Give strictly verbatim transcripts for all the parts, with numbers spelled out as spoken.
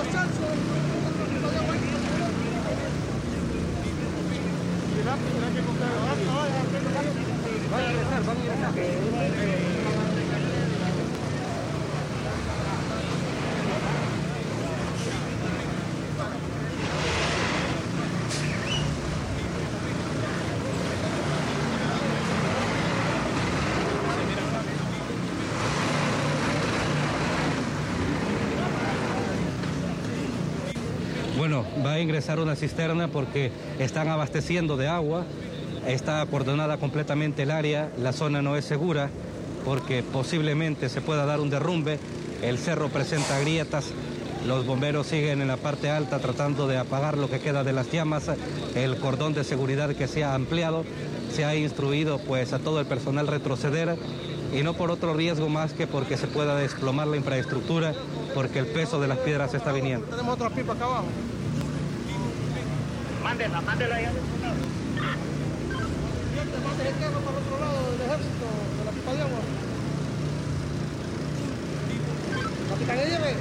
Bueno, va a ingresar una cisterna porque están abasteciendo de agua, está acordonada completamente el área, la zona no es segura porque posiblemente se pueda dar un derrumbe, el cerro presenta grietas, los bomberos siguen en la parte alta tratando de apagar lo que queda de las llamas, el cordón de seguridad que se ha ampliado, se ha instruido pues a todo el personal retroceder y no por otro riesgo más que porque se pueda desplomar la infraestructura porque el peso de las piedras está viniendo. Tenemos otra pipa acá abajo. Mándela, mándela allá. Mande el carro para el otro lado del ejército, de la pipa de agua. Capitán, lleve.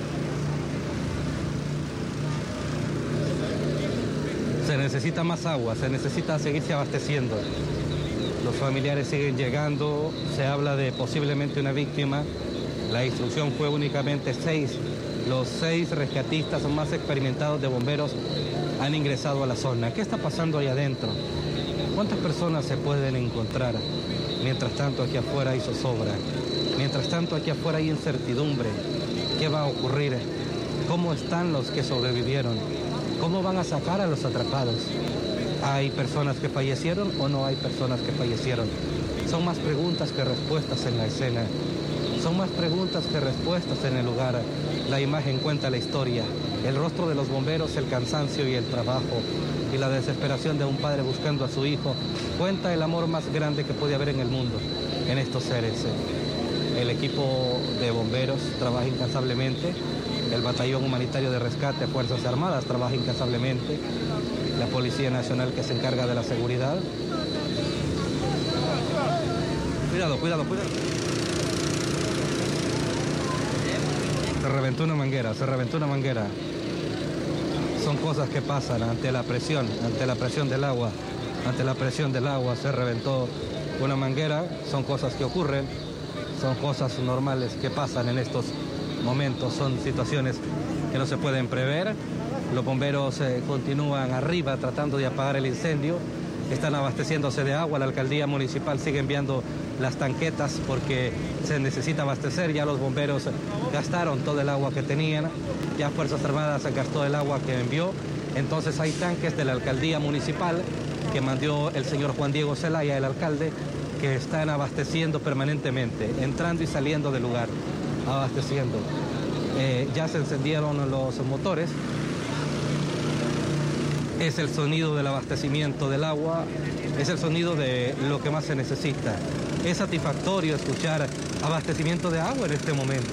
Se necesita más agua, se necesita seguirse abasteciendo. Los familiares siguen llegando, se habla de posiblemente una víctima. La instrucción fue únicamente seis. Los seis rescatistas más experimentados de bomberos han ingresado a la zona. ¿Qué está pasando ahí adentro? ¿Cuántas personas se pueden encontrar? Mientras tanto, aquí afuera hay zozobra. Mientras tanto, aquí afuera hay incertidumbre. ¿Qué va a ocurrir? ¿Cómo están los que sobrevivieron? ¿Cómo van a sacar a los atrapados? ¿Hay personas que fallecieron o no hay personas que fallecieron? Son más preguntas que respuestas en la escena. Son más preguntas que respuestas en el lugar. La imagen cuenta la historia. El rostro de los bomberos, el cansancio y el trabajo. Y la desesperación de un padre buscando a su hijo. Cuenta el amor más grande que puede haber en el mundo, en estos seres. El equipo de bomberos trabaja incansablemente. El Batallón Humanitario de Rescate, Fuerzas Armadas, trabaja incansablemente. La Policía Nacional que se encarga de la seguridad. Cuidado, cuidado, cuidado. Se reventó una manguera, se reventó una manguera. Son cosas que pasan ante la presión, ante la presión del agua. Ante la presión del agua se reventó una manguera. Son cosas que ocurren, son cosas normales que pasan en estos momentos. Son situaciones que no se pueden prever. Los bomberos eh, continúan arriba tratando de apagar el incendio. Están abasteciéndose de agua. La alcaldía municipal sigue enviando las tanquetas porque se necesita abastecer. Ya los bomberos gastaron todo el agua que tenían. Ya Fuerzas Armadas gastó el agua que envió. Entonces hay tanques de la alcaldía municipal que mandó el señor Juan Diego Zelaya, el alcalde, que están abasteciendo permanentemente, entrando y saliendo del lugar, abasteciendo. Eh, ya se encendieron los motores. Es el sonido del abastecimiento del agua, es el sonido de lo que más se necesita. Es satisfactorio escuchar abastecimiento de agua en este momento.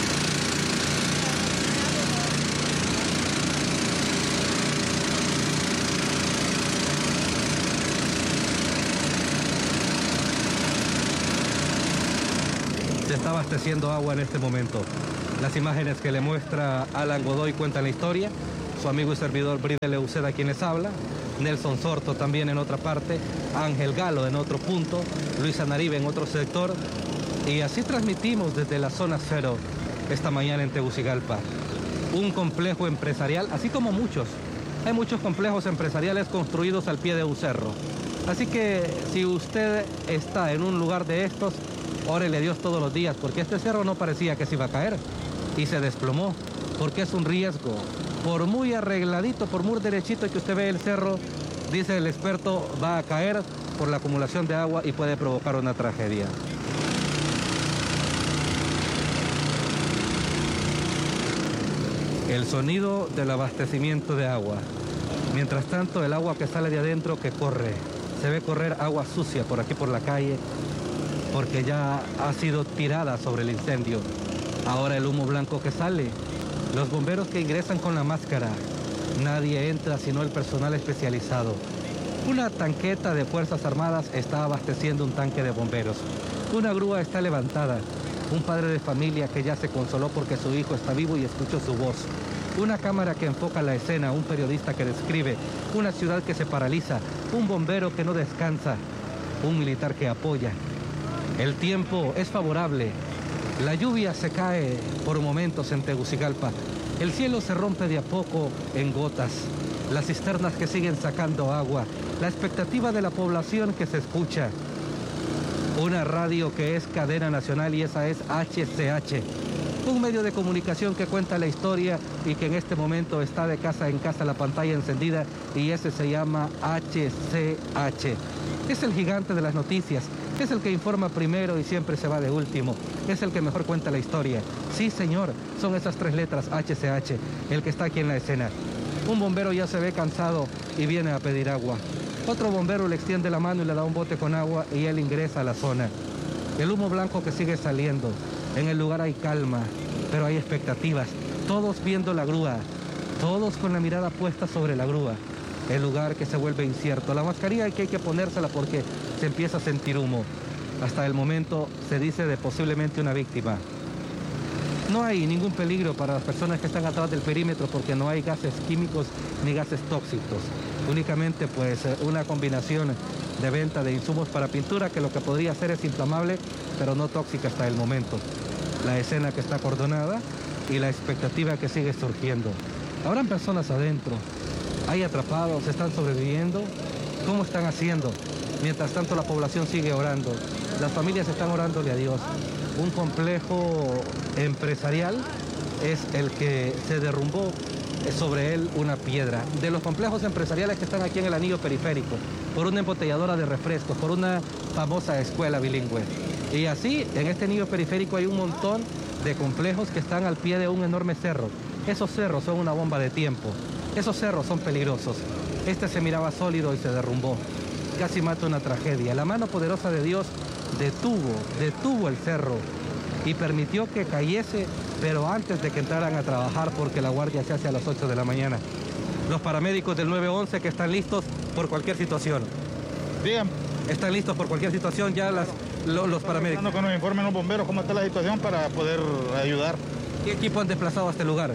Se está abasteciendo agua en este momento. Las imágenes que le muestra Alan Godoy cuentan la historia. Su amigo y servidor Bridel Uceda quien les habla, Nelson Sorto también en otra parte, Ángel Galo en otro punto, Luisa Naribe en otro sector, y así transmitimos desde la zona cero esta mañana en Tegucigalpa. Un complejo empresarial, así como muchos, hay muchos complejos empresariales construidos al pie de un cerro. Así que si usted está en un lugar de estos, órele a Dios todos los días, porque este cerro no parecía que se iba a caer y se desplomó, porque es un riesgo. Por muy arregladito, por muy derechito que usted ve el cerro, dice el experto, va a caer por la acumulación de agua y puede provocar una tragedia. El sonido del abastecimiento de agua. Mientras tanto, el agua que sale de adentro que corre. Se ve correr agua sucia por aquí por la calle, porque ya ha sido tirada sobre el incendio. Ahora el humo blanco que sale. Los bomberos que ingresan con la máscara. Nadie entra sino el personal especializado. Una tanqueta de Fuerzas Armadas está abasteciendo un tanque de bomberos. Una grúa está levantada. Un padre de familia que ya se consoló porque su hijo está vivo y escuchó su voz. Una cámara que enfoca la escena, un periodista que describe, una ciudad que se paraliza, un bombero que no descansa, un militar que apoya. El tiempo es favorable, la lluvia se cae por momentos en Tegucigalpa, el cielo se rompe de a poco en gotas, las cisternas que siguen sacando agua, la expectativa de la población que se escucha. Una radio que es cadena nacional y esa es H C H. Un medio de comunicación que cuenta la historia y que en este momento está de casa en casa, la pantalla encendida, y ese se llama H C H. Es el gigante de las noticias, es el que informa primero y siempre se va de último, es el que mejor cuenta la historia. Sí, señor, son esas tres letras, H C H, el que está aquí en la escena. Un bombero ya se ve cansado y viene a pedir agua. Otro bombero le extiende la mano y le da un bote con agua y él ingresa a la zona. El humo blanco que sigue saliendo. En el lugar hay calma, pero hay expectativas. Todos viendo la grúa, todos con la mirada puesta sobre la grúa. El lugar que se vuelve incierto. La mascarilla que hay que ponérsela porque se empieza a sentir humo. Hasta el momento se dice de posiblemente una víctima. No hay ningún peligro para las personas que están atrás del perímetro porque no hay gases químicos ni gases tóxicos. Únicamente pues una combinación de venta de insumos para pintura que lo que podría ser es inflamable, pero no tóxica hasta el momento. La escena que está acordonada y la expectativa que sigue surgiendo. Habrán personas adentro, hay atrapados, están sobreviviendo. ¿Cómo están haciendo? Mientras tanto la población sigue orando, las familias están orándole a Dios. Un complejo empresarial es el que se derrumbó sobre él una piedra. De los complejos empresariales que están aquí en el anillo periférico, por una embotelladora de refrescos, por una famosa escuela bilingüe. Y así, en este anillo periférico hay un montón de complejos que están al pie de un enorme cerro. Esos cerros son una bomba de tiempo. Esos cerros son peligrosos. Este se miraba sólido y se derrumbó. Casi mata una tragedia. La mano poderosa de Dios detuvo, detuvo el cerro y permitió que cayese, pero antes de que entraran a trabajar porque la guardia se hace a las ocho de la mañana. Los paramédicos del nueve once que están listos por cualquier situación. Dígame. Están listos por cualquier situación ya las, lo, los paramédicos. Que nos informen los bomberos cómo está la situación para poder ayudar. ¿Qué equipo han desplazado a este lugar?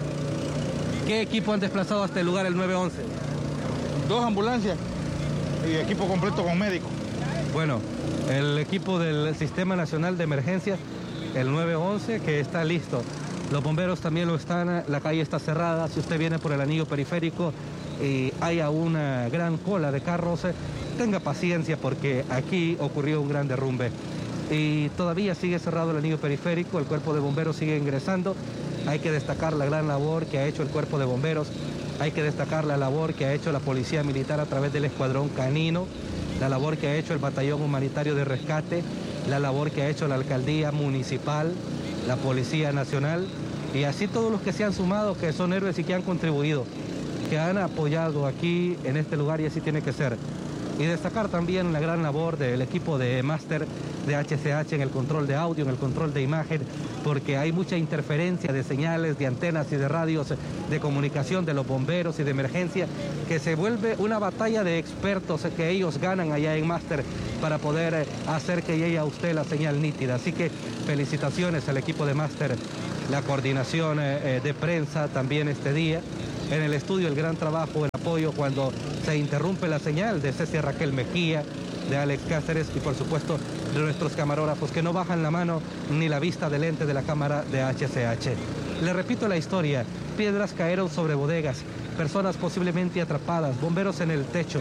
¿Qué equipo han desplazado a este lugar el nueve once? Dos ambulancias y equipo completo con médicos. Bueno, el equipo del Sistema Nacional de Emergencias, el nueve once, que está listo. Los bomberos también lo están, la calle está cerrada. Si usted viene por el anillo periférico y hay una gran cola de carros, tenga paciencia porque aquí ocurrió un gran derrumbe. Y todavía sigue cerrado el anillo periférico, el cuerpo de bomberos sigue ingresando. Hay que destacar la gran labor que ha hecho el cuerpo de bomberos, hay que destacar la labor que ha hecho la Policía Militar a través del Escuadrón Canino, la labor que ha hecho el Batallón Humanitario de Rescate, la labor que ha hecho la Alcaldía Municipal, la Policía Nacional, y así todos los que se han sumado, que son héroes y que han contribuido, que han apoyado aquí en este lugar, y así tiene que ser. Y destacar también la gran labor del equipo de máster de H C H en el control de audio, en el control de imagen, porque hay mucha interferencia de señales, de antenas y de radios de comunicación de los bomberos y de emergencia, que se vuelve una batalla de expertos que ellos ganan allá en máster para poder hacer que llegue a usted la señal nítida. Así que felicitaciones al equipo de máster, la coordinación eh, de prensa también este día. En el estudio el gran trabajo, el apoyo cuando se interrumpe la señal de Cecia Raquel Mejía, de Alex Cáceres y por supuesto de nuestros camarógrafos que no bajan la mano ni la vista del ente de la cámara de H C H. Le repito la historia, piedras cayeron sobre bodegas, personas posiblemente atrapadas, bomberos en el techo,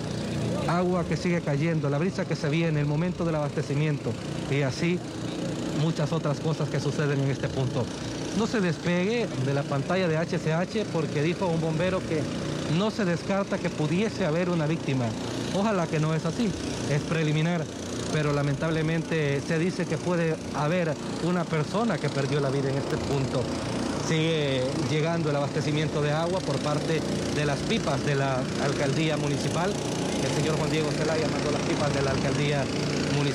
agua que sigue cayendo, la brisa que se viene, el momento del abastecimiento y así muchas otras cosas que suceden en este punto. No se despegue de la pantalla de H C H porque dijo un bombero que no se descarta que pudiese haber una víctima. Ojalá que no es así, es preliminar, pero lamentablemente se dice que puede haber una persona que perdió la vida en este punto. Sigue llegando el abastecimiento de agua por parte de las pipas de la alcaldía municipal. El señor Juan Diego Zelaya mandó las pipas de la alcaldía municipal.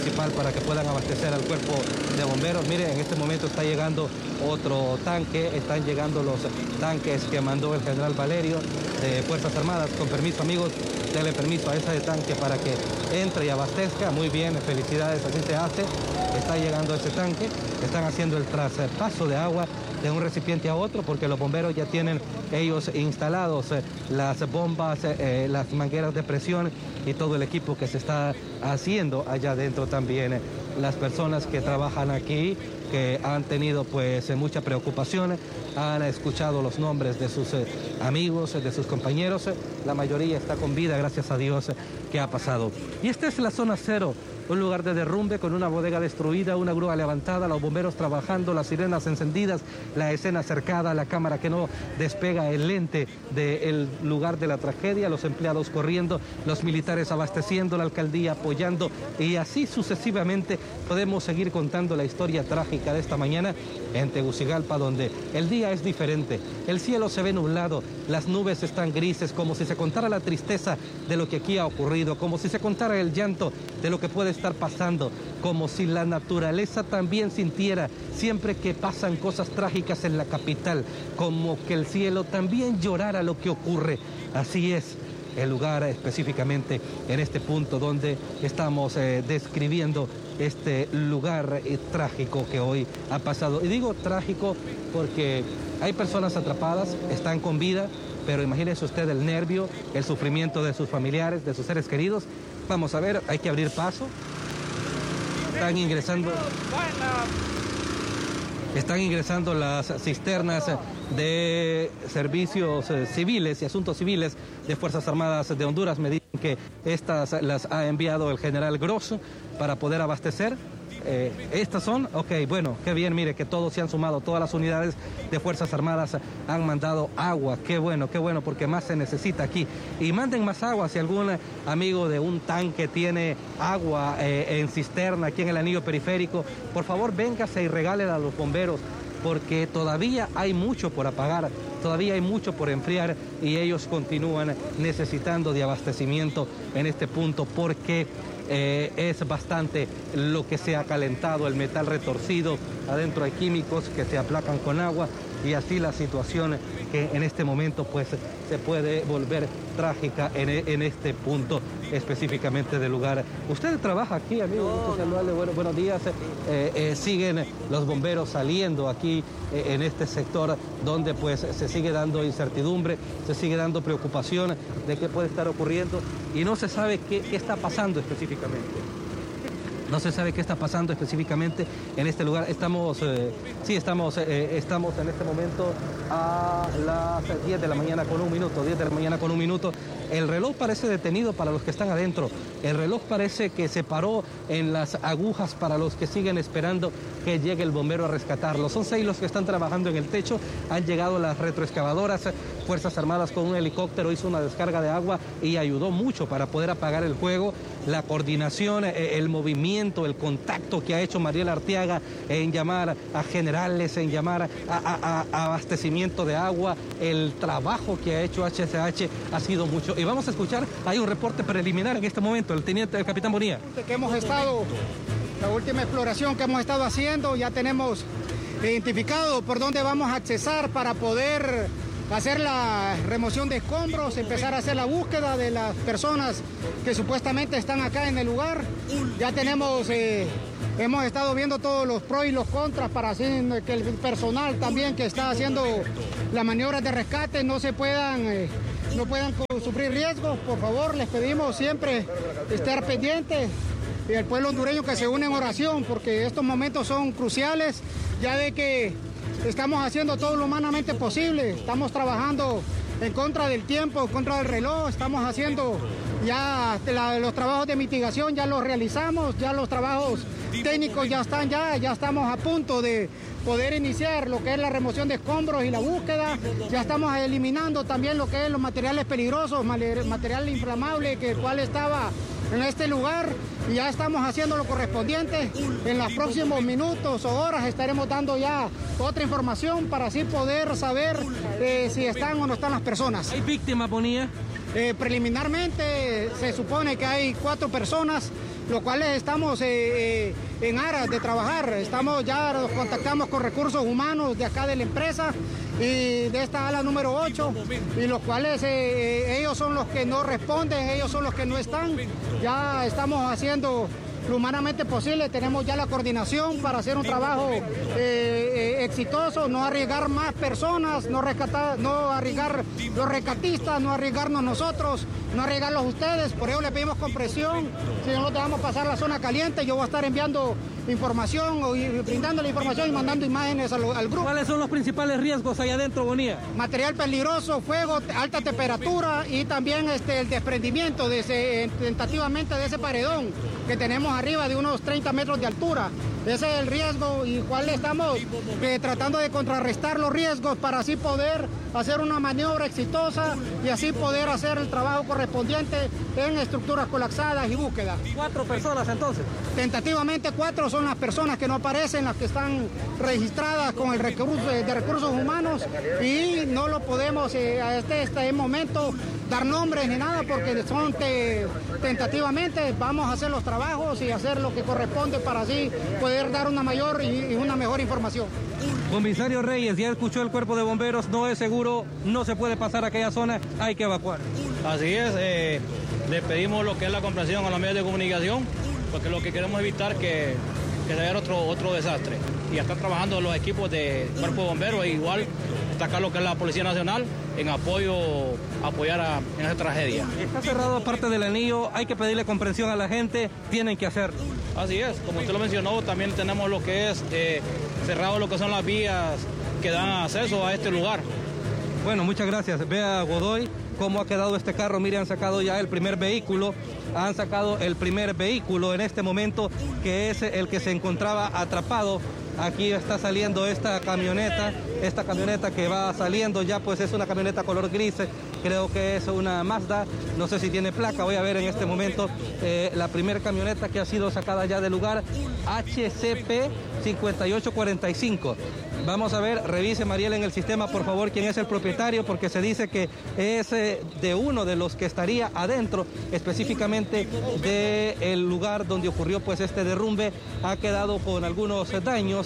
principal para que puedan abastecer al cuerpo de bomberos. Miren, en este momento está llegando otro tanque, están llegando los tanques que mandó el general Valerio de Fuerzas Armadas. Con permiso, amigos, denle permiso a ese tanque para que entre y abastezca. Muy bien, felicidades, así se hace. Está llegando ese tanque, están haciendo el traspaso de agua de un recipiente a otro, porque los bomberos ya tienen ellos instalados eh, las bombas, eh, las mangueras de presión y todo el equipo que se está haciendo allá adentro también. Las personas que trabajan aquí, que han tenido pues mucha preocupación, han escuchado los nombres de sus eh, amigos, de sus compañeros. La mayoría está con vida, gracias a Dios, que ha pasado. Y esta es la zona cero. Un lugar de derrumbe con una bodega destruida, una grúa levantada, los bomberos trabajando, las sirenas encendidas, la escena cercada, la cámara que no despega el lente del lugar de la tragedia, los empleados corriendo, los militares abasteciendo, la alcaldía apoyando, y así sucesivamente podemos seguir contando la historia trágica de esta mañana en Tegucigalpa, donde el día es diferente, el cielo se ve nublado, las nubes están grises, como si se contara la tristeza de lo que aquí ha ocurrido, como si se contara el llanto de lo que puede estar pasando, como si la naturaleza también sintiera siempre que pasan cosas trágicas en la capital, como que el cielo también llorara lo que ocurre. Así es el lugar específicamente en este punto donde estamos eh, describiendo este lugar eh, trágico que hoy ha pasado. Y digo trágico porque hay personas atrapadas, están con vida, pero imagínese usted el nervio, el sufrimiento de sus familiares, de sus seres queridos. Vamos a ver, hay que abrir paso. Están ingresando, están ingresando las cisternas de servicios civiles y asuntos civiles de Fuerzas Armadas de Honduras. Me dicen que estas las ha enviado el general Grosso para poder abastecer. Eh, ¿Estas son? Ok, bueno, qué bien, mire que todos se han sumado, todas las unidades de Fuerzas Armadas han mandado agua, qué bueno, qué bueno, porque más se necesita aquí. Y manden más agua, si algún amigo de un tanque tiene agua eh, en cisterna aquí en el anillo periférico, por favor véngase y regale a los bomberos, porque todavía hay mucho por apagar, todavía hay mucho por enfriar y ellos continúan necesitando de abastecimiento en este punto, porque Eh, es bastante lo que se ha calentado, el metal retorcido, adentro hay químicos que se aplacan con agua y así la situación que en este momento pues se puede volver trágica en, en este punto específicamente del lugar. ¿Usted trabaja aquí, amigo? No, saludarle. Bueno, buenos días. Eh, eh, siguen los bomberos saliendo aquí eh, en este sector donde pues se sigue dando incertidumbre, se sigue dando preocupación de qué puede estar ocurriendo y no se sabe qué, qué está pasando específicamente. No se sabe qué está pasando específicamente en este lugar. Estamos, eh, sí, estamos, eh, estamos en este momento a las diez de la mañana con un minuto, diez de la mañana con un minuto. El reloj parece detenido para los que están adentro. El reloj parece que se paró en las agujas para los que siguen esperando que llegue el bombero a rescatarlos. Son seis los que están trabajando en el techo. Han llegado las retroexcavadoras. Fuerzas Armadas con un helicóptero hizo una descarga de agua y ayudó mucho para poder apagar el fuego. La coordinación, eh, el movimiento, el contacto que ha hecho Mariel Arteaga en llamar a generales, en llamar a, a, a abastecimiento de agua, el trabajo que ha hecho H C H ha sido mucho. Y vamos a escuchar, hay un reporte preliminar en este momento, el teniente, el capitán Bonilla. Que hemos estado, la última exploración que hemos estado haciendo, ya tenemos identificado por dónde vamos a accesar para poder hacer la remoción de escombros, empezar a hacer la búsqueda de las personas que supuestamente están acá en el lugar. Ya tenemos, eh, hemos estado viendo todos los pros y los contras para hacer que el personal también que está haciendo las maniobras de rescate no se puedan, eh, no puedan sufrir riesgos. Por favor, les pedimos siempre estar pendientes y el pueblo hondureño que se une en oración, porque estos momentos son cruciales, ya de que estamos haciendo todo lo humanamente posible, estamos trabajando en contra del tiempo, en contra del reloj, estamos haciendo ya la, los trabajos de mitigación, ya los realizamos, ya los trabajos técnicos ya están, ya, ya estamos a punto de poder iniciar lo que es la remoción de escombros y la búsqueda, ya estamos eliminando también lo que es los materiales peligrosos, material inflamable que el cual estaba en este lugar y ya estamos haciendo lo correspondiente. En los próximos minutos o horas estaremos dando ya otra información para así poder saber eh, si están o no están las personas. ¿Hay víctimas, Bonilla? Eh, preliminarmente se supone que hay cuatro personas los cuales estamos eh, eh, en aras de trabajar. Estamos ya nos contactamos con recursos humanos de acá de la empresa y de esta ala número ocho, y los cuales eh, ellos son los que no responden, ellos son los que no están. Ya estamos haciendo lo humanamente posible, tenemos ya la coordinación para hacer un trabajo eh, eh, exitoso, no arriesgar más personas, no, rescatar, no arriesgar los rescatistas, no arriesgarnos nosotros, no arriesgarlos ustedes. Por ello le pedimos comprensión, si no nos dejamos pasar la zona caliente, yo voy a estar enviando información y brindando la información y mandando imágenes al, al grupo. ¿Cuáles son los principales riesgos allá adentro, Bonilla? Material peligroso, fuego, alta temperatura y también este, el desprendimiento de ese, tentativamente de ese paredón que tenemos arriba de unos treinta metros de altura. Ese es el riesgo y cual estamos eh, tratando de contrarrestar los riesgos para así poder hacer una maniobra exitosa y así poder hacer el trabajo correspondiente en estructuras colapsadas y búsqueda. ¿Cuatro personas entonces? Tentativamente cuatro son las personas que no aparecen, las que están registradas con el recurso de recursos humanos, y no lo podemos eh, a este, este momento dar nombres ni nada porque son te, tentativamente. Vamos a hacer los trabajos y hacer lo que corresponde para así poder dar una mayor y, y una mejor información. Comisario Reyes, ya escuchó el cuerpo de bomberos, no es seguro, no se puede pasar a aquella zona, hay que evacuar. Así es, eh, le pedimos lo que es la comprensión a los medios de comunicación, porque lo que queremos evitar que, que se vea otro, otro desastre. Y están trabajando los equipos de cuerpo de bomberos, e igual está acá lo que es la Policía Nacional en apoyo, apoyar a, en esa tragedia. Está cerrado parte del anillo, hay que pedirle comprensión a la gente, tienen que hacerlo. Así es, como usted lo mencionó, también tenemos lo que es eh, cerrado lo que son las vías que dan acceso a este lugar. Bueno, muchas gracias. Vea, Godoy, cómo ha quedado este carro. Mire, han sacado ya el primer vehículo, han sacado el primer vehículo en este momento, que es el que se encontraba atrapado. Aquí está saliendo esta camioneta, esta camioneta que va saliendo ya, pues es una camioneta color gris, creo que es una Mazda, no sé si tiene placa, voy a ver en este momento eh, la primera camioneta que ha sido sacada ya del lugar, H C P cincuenta y ocho cuarenta y cinco. Vamos a ver, revise Mariel en el sistema, por favor, quién es el propietario, porque se dice que es eh, de uno de los que estaría adentro, específicamente del lugar donde ocurrió pues este derrumbe. Ha quedado con algunos daños.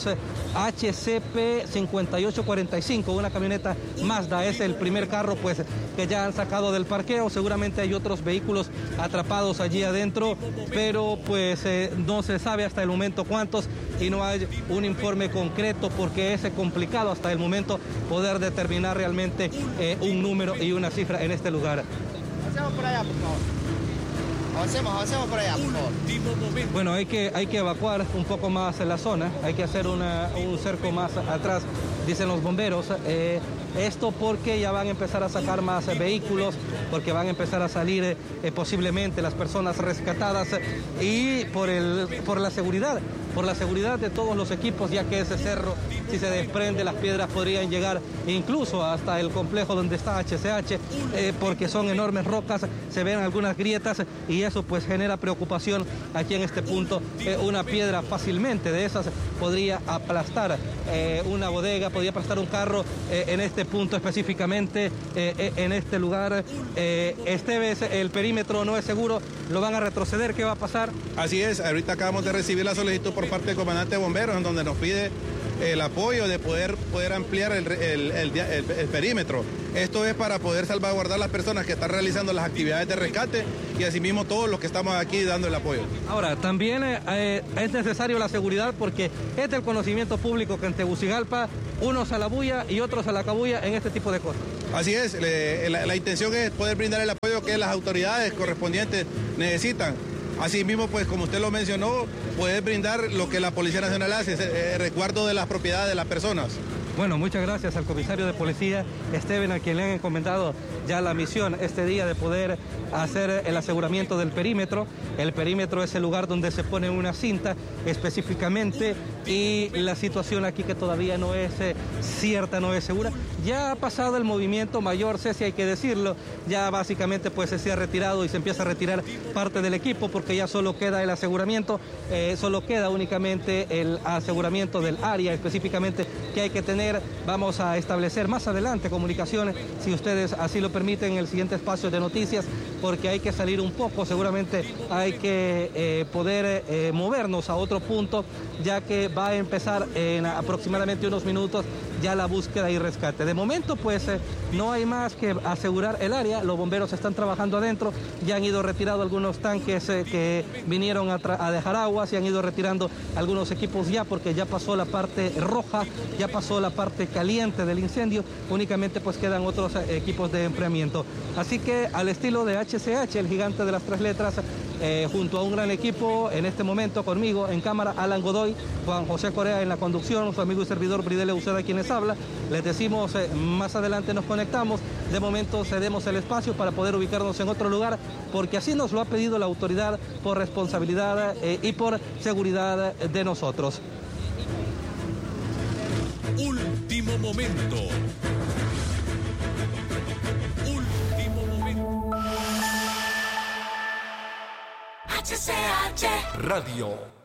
H C P cincuenta y ocho cuarenta y cinco, una camioneta Mazda, es el primer carro pues que ya han sacado del parqueo. Seguramente hay otros vehículos atrapados allí adentro, pero pues eh, no se sabe hasta el momento cuántos y no hay un informe concreto porque es complicado hasta el momento poder determinar realmente eh, un número y una cifra en este lugar. Avancemos por allá, por favor. Avancemos, avancemos por allá, por favor. Bueno, hay que, hay que evacuar un poco más la zona, hay que hacer una, un cerco más atrás, dicen los bomberos. Eh, esto porque ya van a empezar a sacar más eh, vehículos, porque van a empezar a salir eh, posiblemente las personas rescatadas eh, y por, el, por la seguridad. por la seguridad de todos los equipos, ya que ese cerro, si se desprende, las piedras podrían llegar incluso hasta el complejo donde está H C H, eh, porque son enormes rocas, se ven algunas grietas y eso pues genera preocupación aquí en este punto. Eh, una piedra fácilmente de esas podría aplastar eh, una bodega, podría aplastar un carro eh, en este punto específicamente, eh, en este lugar. Eh, Esteves, el perímetro no es seguro, lo van a retroceder, ¿qué va a pasar? Así es, ahorita acabamos de recibir la solicitud por parte del comandante de bomberos, en donde nos pide el apoyo de poder, poder ampliar el, el, el, el, el perímetro. Esto es para poder salvaguardar las personas que están realizando las actividades de rescate y asimismo todos los que estamos aquí dando el apoyo. Ahora, también eh, es necesario la seguridad porque es del conocimiento público que en Tegucigalpa unos a la bulla y otros a la cabulla en este tipo de cosas. Así es, le, la, la intención es poder brindar el apoyo que las autoridades correspondientes necesitan. Asimismo, pues como usted lo mencionó, puede brindar lo que la Policía Nacional hace, el resguardo de las propiedades de las personas. Bueno, muchas gracias al comisario de policía, Esteban, a quien le han encomendado ya la misión este día de poder hacer el aseguramiento del perímetro. El perímetro es el lugar donde se pone una cinta específicamente y la situación aquí que todavía no es eh, cierta, no es segura. Ya ha pasado el movimiento mayor, Ceci, hay que decirlo, ya básicamente pues se ha retirado y se empieza a retirar parte del equipo porque ya solo queda el aseguramiento, eh, solo queda únicamente el aseguramiento del área específicamente que hay que tener tener, vamos a establecer más adelante comunicaciones, si ustedes así lo permiten, en el siguiente espacio de noticias, porque hay que salir un poco, seguramente hay que eh, poder eh, movernos a otro punto, ya que va a empezar en aproximadamente unos minutos ya la búsqueda y rescate. De momento, pues, eh, no hay más que asegurar el área, los bomberos están trabajando adentro, ya han ido retirando algunos tanques eh, que vinieron a, a dejar agua, se han ido retirando algunos equipos ya, porque ya pasó la parte roja, ya pasó la parte caliente del incendio, únicamente pues quedan otros eh, equipos de enfriamiento. Así que al estilo de H C H, el gigante de las tres letras, eh, junto a un gran equipo, en este momento conmigo en cámara, Alan Godoy, Juan José Correa en la conducción, su amigo y servidor Bridel Uceda quienes habla. Les decimos, eh, más adelante nos conectamos, de momento cedemos el espacio para poder ubicarnos en otro lugar, porque así nos lo ha pedido la autoridad por responsabilidad eh, y por seguridad de nosotros. Último momento. Último momento. H C H Radio